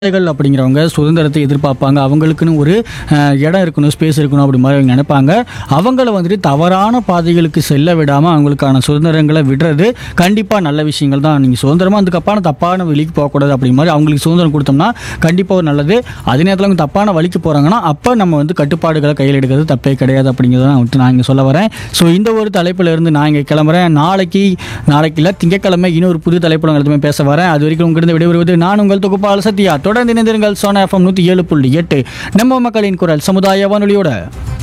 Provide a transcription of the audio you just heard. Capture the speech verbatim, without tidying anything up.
குழந்தைகள் அப்படிங்கிறவங்க சுதந்திரத்தை எதிர்பார்ப்பாங்க. அவங்களுக்குன்னு ஒரு அஹ், இடம் இருக்கணும், ஸ்பேஸ் இருக்கணும் அப்படி மாதிரி அவங்க நினைப்பாங்க. அவங்கள வந்துட்டு தவறான பாதைகளுக்கு செல்ல விடாமல் அவங்களுக்கான சுதந்திரங்களை விடுறது கண்டிப்பாக நல்ல விஷயங்கள் தான். நீங்கள் சுதந்திரமாக அதுக்கப்பான தப்பான வழிக்கு போகக்கூடாது அப்படி மாதிரி அவங்களுக்கு சுதந்திரம் கொடுத்தோம்னா கண்டிப்பாக ஒரு நல்லது. அதே நேரத்தில் அவங்க தப்பான வழிக்கு போகிறாங்கன்னா அப்போ நம்ம வந்து கட்டுப்பாடுகளை கையில் எடுக்கிறது தப்பே கிடையாது அப்படிங்கிறத நான் வந்துட்டு நான் இங்கே சொல்ல வரேன். ஸோ இந்த ஒரு தலைப்பில் இருந்து நான் இங்கே கிளம்புறேன். நாளைக்கு நாளைக்கு இல்லை திங்கட்கிழமை இன்னொரு புது தலைப்பில் உங்களுமே பேச வரேன். அது வரைக்கும் உங்களிருந்து விடைபெறுவது நான் உங்கள் தொகுப்பாளர் சத்யா. தொடர்ந்து இணைந்திருங்கள் சோனா எஃப்எம் நூற்றி ஏழு புள்ளி எட்டு நம்ம மக்களின் குரல் சமுதாய வானொலியோட.